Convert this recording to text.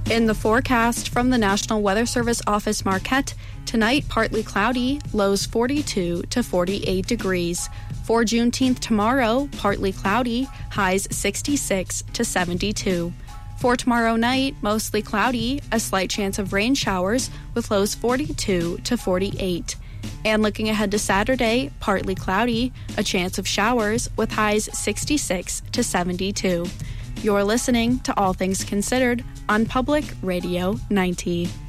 In the forecast from the National Weather Service Office Marquette, tonight partly cloudy, lows 42 to 48 degrees. For Juneteenth tomorrow, partly cloudy, highs 66 to 72. For tomorrow night, mostly cloudy, a slight chance of rain showers with lows 42 to 48. And looking ahead to Saturday, partly cloudy, a chance of showers with highs 66 to 72. You're listening to All Things Considered on Public Radio 90.